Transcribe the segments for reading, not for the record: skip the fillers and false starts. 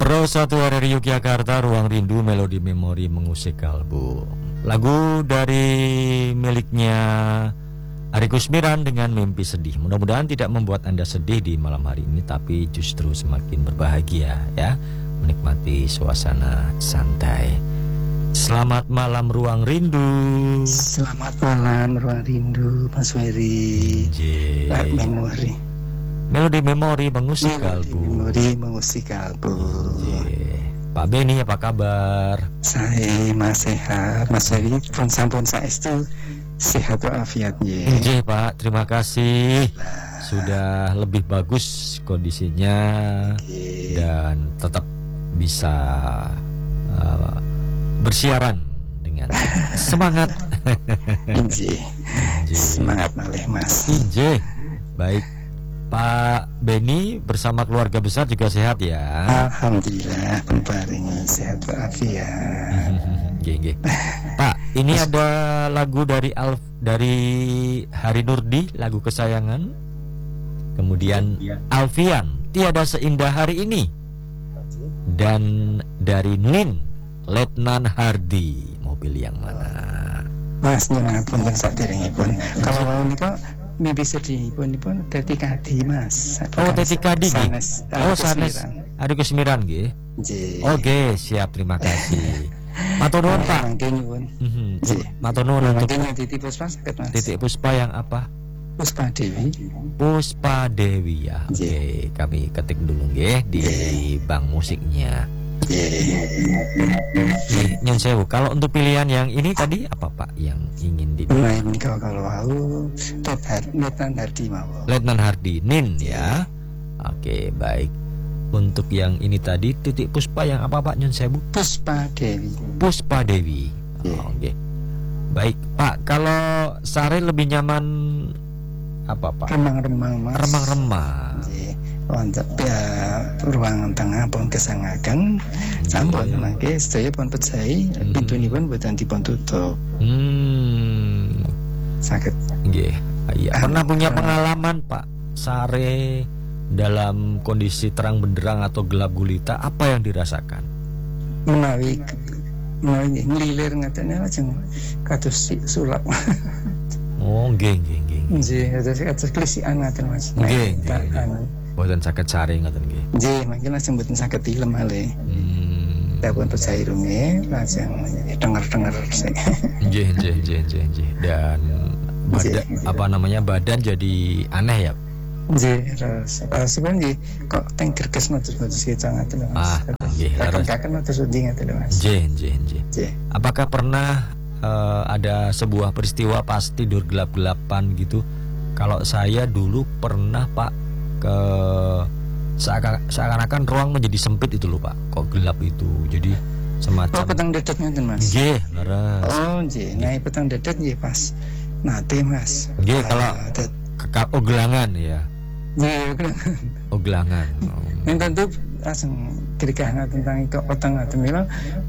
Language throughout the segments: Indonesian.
Pro Satu dari Yogyakarta, Ruang Rindu, Melodi Memori Mengusik Kalbu. Lagu dari miliknya Ari Kusmiran dengan Mimpi Sedih. Mudah-mudahan tidak membuat Anda sedih di malam hari ini, tapi justru semakin berbahagia ya, menikmati suasana santai. Selamat malam Ruang Rindu. Selamat malam Ruang Rindu, Mas Weri. Memori. Melodi Memori Mengusik Kalbu. Memori Mengusik Kalbu. Pak Beni, apa kabar? Saya Mas sehat, Mas Weri pun sampun saestu sehat walafiat nggih. Nggih, Pak, terima kasih. Sudah lebih bagus kondisinya dan tetap bisa bersiaran dengan semangat. Nggih. Semangat malih Mas. Nggih. Baik. Pak Beni bersama keluarga besar juga sehat ya? Alhamdulillah, paringi sehat walafiat. Nggih. Pak, ini ada lagu dari Hari Nurdi, lagu kesayangan. Kemudian Alfian, Tiada Seindah Hari Ini. Dan dari Nin, Letnan Hardi, Mau Pilih Yang Mana? Mas nyuwun punten saderengipun. Kalau mau nika Mimpi Sedih pun Teti Kadi Mas. Oh, Teti Kadi nggih. Oh, sanes Ari Kusmiran nggih. Oke, siap, terima kasih. Matur nuwun Pak. Matur nuwun untuk Titi Puspa sakit Mas. Titik Puspa yang apa? Puspa Dewi. Puspa Dewi ya. Oke, kami ketik dulu nggih di bank musiknya. Nyun sewu. Kalau untuk pilihan yang ini tadi apa Pak yang ingin di? Kalau mau Letnan Hardi mau. Letnan Hardi Nin ya. Oke, baik. Untuk yang ini tadi Titik Puspa yang apa Pak Nyun sewu? Puspa Dewi. Puspa Dewi. Oke. Baik Pak, kalau Sare lebih nyaman apa Pak? Remang-remang Mas. Remang-remang. Untuk ruang tengah pun kesangaken sampun mangke sedaya pun pecai pintunipun boten dipun tutup. Sakit. Nggih. Iya, pernah punya pengalaman Pak Sare dalam kondisi terang benderang atau gelap gulita, apa yang dirasakan? Menawi ngelilir ngaten lajeng kados sulap. Oh, nggih. Nggih, kados klisikan ngaten Mas. Nggih. Boten saged sare ngoten nggih. Nggih, mangke lajeng boten saged tilem malih. Dapun percaya runge lajeng denger sik. Nggih. Dan badan jadi aneh ya. Nggih, sebenarnya kok teng gerges matus-matus kita ngaten Mas. Nggih, kakek matus undi ngaten Mas. Nggih. Apakah pernah ada sebuah peristiwa pas tidur gelap-gelapan gitu? Kalau saya dulu pernah Pak, seakan-akan ruang menjadi sempit itu loh Pak, kok gelap itu, jadi semacam petang dedet ngeten Mas. Nggih, leres. Oh nggih, nah petang dedet nggih pas nate Mas. Nggih, kalau gelangan ya. Nggih, gelangan. Yen tentu langsung kirikah tentang kok petang ngaten mila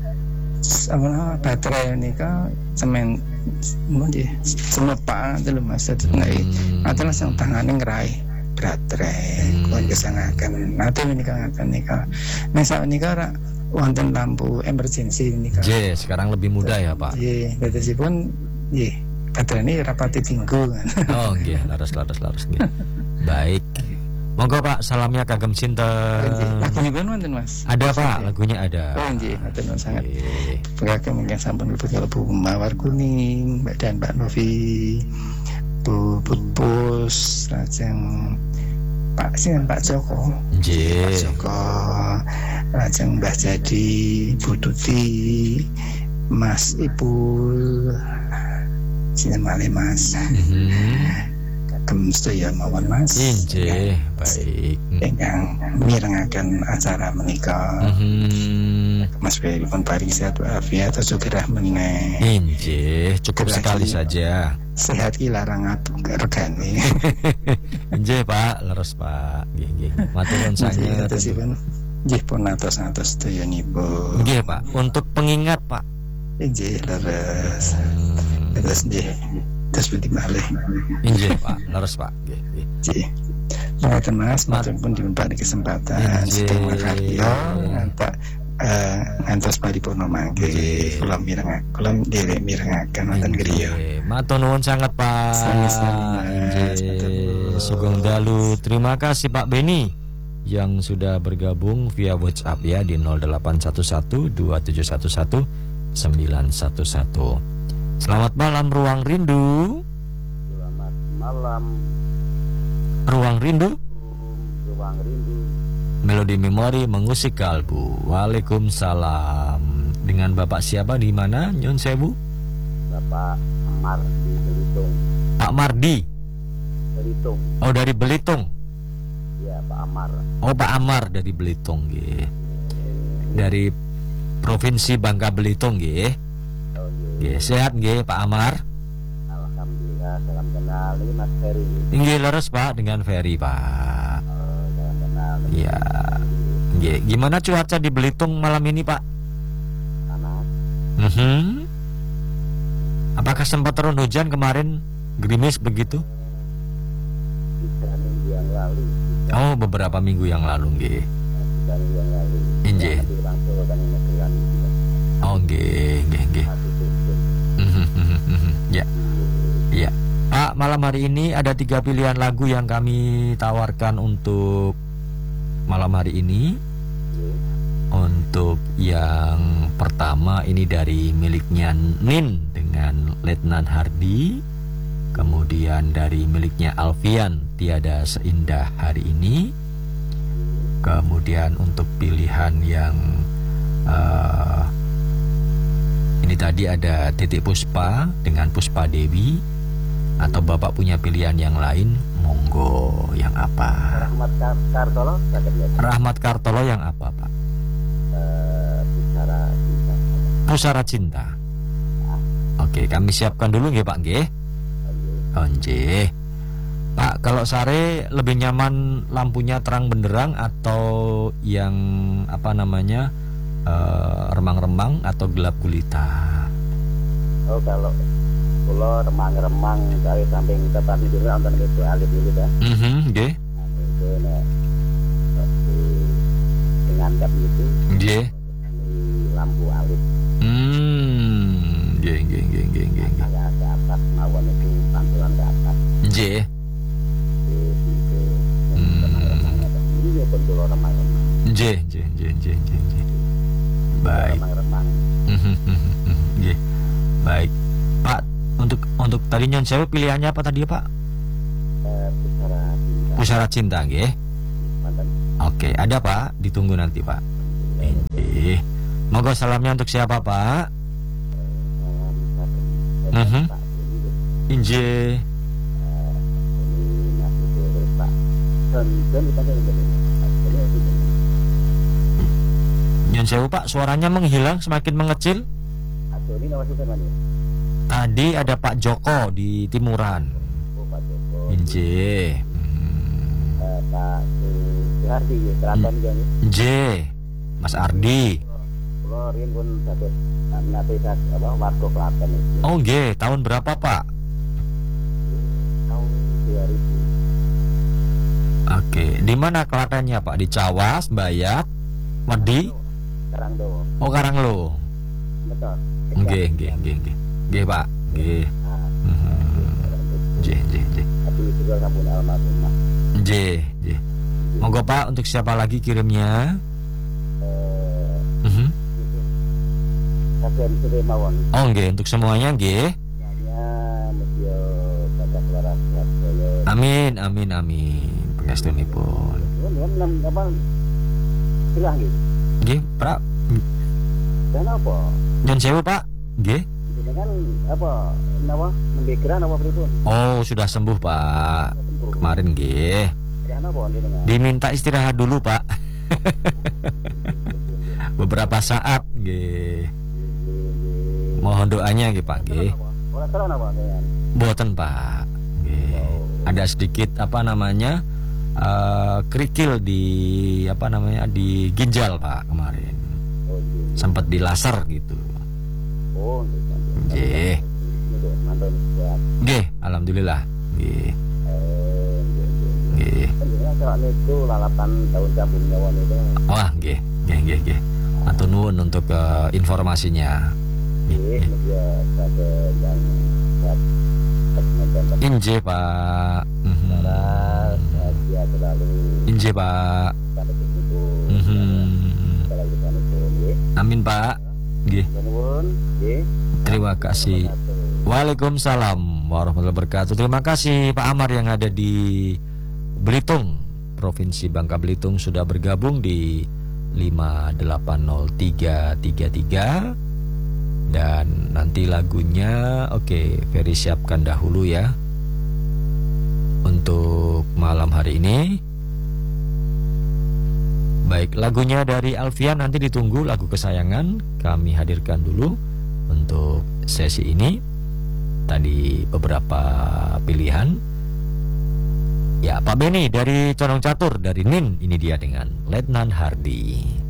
baterai nika semen nggih semepa dulu Mas. Dadi nek langsung tangane ngrai baterai kon kesangaken nanti menika ngaten nika sak nika wonten lampu emergency nika. Nggih, sekarang lebih mudah ya Pak. Nggih, dadosipun nggih baterainya rapati tinggu kan. Oh nggih, laras nggih. Baik. Monggo Pak, salamnya kagem sinten. Lagunya wonten Mas. Ada Pak, lagunya ada. Oh nggih, ngaten sangat. Kagem mungkin sampun lebu Mawar Kuning, Mbak dan Mbak Novi, Bu Pupus, lajeng Pak Joko. Nggih. Pak Joko, lajeng Mbah Jadi, Bu Tuti, Mas Ipul, sinten malih Mas. Kagem sedaya mawon Mas. Nggih, baik. Ingkang mirengaken acara menika. Mas Ferry pun paring sehat walafiat segera meneh. Nggih, cukup sekali saja. Sehat ki larang regane. Nggih Pak, leres Pak. Nggih. Matur nuwun sanget. Nggih pun atos-atos sedayanipun. Nggih Pak, untuk pengingat Pak. Nggih, leres. Terus nggih. Terus beli malih. Nggih Pak, leres Pak. Nggih. Ngaten Mas, matur pun diuntak di kesempatan sedang makarya ngantos paripurna mangke kula mirengaken wonten griya. Matur nuwun sangat Pak. Sugeng dalu. Terima kasih Pak Beni yang sudah bergabung via WhatsApp ya di 08112711 911. Selamat malam Ruang Rindu. Selamat malam Ruang Rindu. Ruang Rindu. Melodi Memori mengusik kalbu. Waalaikumsalam. Dengan Bapak siapa di mana? Nyon Sewu? Bapak Amar di Belitung. Pak Mardi. Belitung. Oh dari Belitung. Ya Pak Amar. Oh Pak Amar dari Belitung nggih. Dari Provinsi Bangka Belitung nggih. Oh, Nggih, sehat nggih Pak Amar? Alhamdulillah, salam kenal. Ini Mas Ferry. Nggih leres Pak dengan Ferry Pak. Salam kenal. Iya. Nggih, gimana cuaca di Belitung malam ini Pak? Panas. Apakah sempat turun hujan kemarin? Gerimis begitu? 3 minggu yang lalu. Oh, beberapa minggu yang lalu nggih. 3 minggu yang lalu. Nggih. Nanti langsung kan menelan. Oh, nggih. Ya. Ya. Pak, malam hari ini ada 3 pilihan lagu yang kami tawarkan untuk malam hari ini. Untuk yang pertama ini dari miliknya Nin dengan Letnan Hardi. Kemudian dari miliknya Alfian, Tiada Seindah Hari Ini. Kemudian untuk pilihan yang ini tadi ada Titik Puspa dengan Puspa Dewi. Atau Bapak punya pilihan yang lain, monggo. Yang apa? Rahmat Kartolo. Rahmat Kartolo yang apa Pak? Pusara Cinta. Pusara Cinta. Oke, kami siapkan dulu nggih Pak nggih. Nggih. Pak, kalau sare lebih nyaman lampunya terang benderang atau yang apa namanya remang-remang atau gelap gulita? Oh, kalau pulau remang-remang dari samping tempat tidur nonton itu alit dulu dah. Nggih. Itu dengan jam itu. Nggih. Lampu alit. Nggih. Agak ke atas mawon itu pantulan ke atas. Nggih. Itu remang-remangnya. Ini pun pulau remang-remang. Nggih. Baik. Remang-remang. Nggih. Baik. Pak, untuk tadi Nyon Sewu pilihannya apa tadi Pak? Pusara Cinta. Pusara Cinta nggih. Mantan. Oke, ada Pak, ditunggu nanti Pak. Nggih. Monggo salamnya untuk siapa Pak? Inje. Nyon Sewu Pak, suaranya menghilang semakin mengecil. Tadi ada Pak Joko di Timuran. Pak Joko. Inje. Pak Suhardi Keraton gini. Inje. Mas Ardi. Pulau Rin pun satu nanti warga Klaten itu. Oh nggih, tahun berapa Pak? Tahun 2000. Oke, di mana Klatennya Pak? Di Cawas, Bayat, Wedi? Karangdowo. Oh Karanglo. Betul. Nggih. Nggih Pak. Nggih. Nggih. Tapi juga sampun almarhumah. Nggih. Monggo Pak, untuk siapa lagi kirimnya? Kasihan sudah mawon. Oh nggih, untuk semuanya nggih. Semuanya mugia pada suara Surabaya. Amin. Pangestunipun. Apa? Silah gitu. Nggih, Pak. Dan apa? Nyon Sewu Pak. Nggih. Dengan apa? Nawa membekiran apa pripun? Oh, sudah sembuh Pak. Kemarin nggih. Dan apa dengan? Diminta istirahat dulu Pak. Beberapa saat nggih. Mohon doanya nggih Pak nggih. Ora salah apa dengan? Mboten Pak. Nggih. Ada sedikit apa namanya? Kerikil di apa namanya? Di ginjal Pak kemarin. Oh, iya. Sempat dilaser gitu. Oh, Nggih. Mantan buat Nggih, alhamdulillah. Nggih. Nggih. Kalau itu lalapan daun jambu nyawon itu. Wah, nggih. Matur nuwun untuk informasinya. Nggih, media pada yang buat Inje, Pak. Bahagia selalu. Inje, Pak. Pada itu. Kalau kita itu, nggih. Amin, Pak. Nggih. Nuwun, nggih. Terima kasih. Waalaikumsalam warahmatullahi wabarakatuh. Terima kasih Pak Amar yang ada di Belitung, Provinsi Bangka Belitung, sudah bergabung di 580333. Dan nanti lagunya Ferry siapkan dahulu ya untuk malam hari ini. Baik, lagunya dari Alfian nanti ditunggu, lagu kesayangan kami hadirkan dulu untuk sesi ini. Tadi beberapa pilihan. Ya, Pak Beni dari Condong Catur, dari Nin, ini dia dengan Letnan Hardy.